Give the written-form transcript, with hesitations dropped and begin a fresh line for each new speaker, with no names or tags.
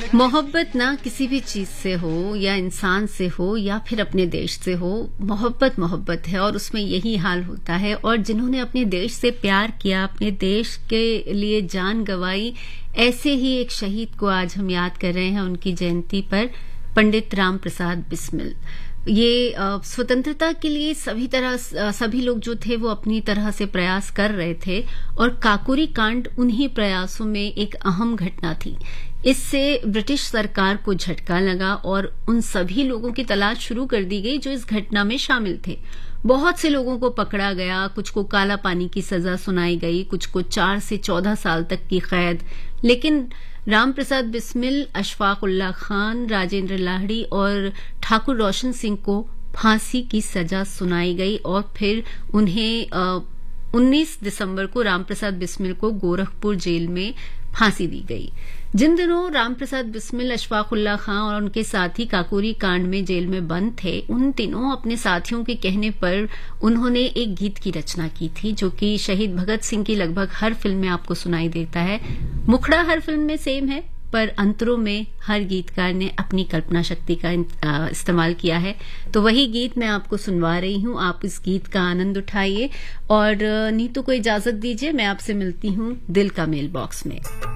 मोहब्बत ना किसी भी चीज से हो या इंसान से हो या फिर अपने देश से हो, मोहब्बत मोहब्बत है और उसमें यही हाल होता है। और जिन्होंने अपने देश से प्यार किया, अपने देश के लिए जान गंवाई, ऐसे ही एक शहीद को आज हम याद कर रहे हैं उनकी जयंती पर, पंडित राम प्रसाद बिस्मिल। ये स्वतंत्रता के लिए सभी लोग जो थे वो अपनी तरह से प्रयास कर रहे थे और काकोरी कांड उन्हीं प्रयासों में एक अहम घटना थी। इससे ब्रिटिश सरकार को झटका लगा और उन सभी लोगों की तलाश शुरू कर दी गई जो इस घटना में शामिल थे। बहुत से लोगों को पकड़ा गया, कुछ को काला पानी की सजा सुनाई गई, कुछ को 4 से 14 साल तक की कैद। लेकिन राम प्रसाद बिस्मिल, अशफाक उल्लाह खान, राजेंद्र लाहिड़ी और ठाकुर रोशन सिंह को फांसी की सजा सुनाई गई और फिर उन्हें 19 दिसंबर को राम प्रसाद बिस्मिल को गोरखपुर जेल में फांसी दी गई। जिन दिनों राम प्रसाद बिस्मिल, अशफाक उल्लाह खान और उनके साथी काकोरी कांड में जेल में बंद थे, उन दिनों अपने साथियों के कहने पर उन्होंने एक गीत की रचना की थी जो कि शहीद भगत सिंह की लगभग हर फिल्म में आपको सुनाई देता है। मुखड़ा हर फिल्म में सेम है, पर अंतरों में हर गीतकार ने अपनी कल्पना शक्ति का इस्तेमाल किया है। तो वही गीत मैं आपको सुनवा रही हूं, आप इस गीत का आनंद उठाइए। और नीतू को इजाजत दीजिए, मैं आपसे मिलती हूं दिल का मेल बॉक्स में।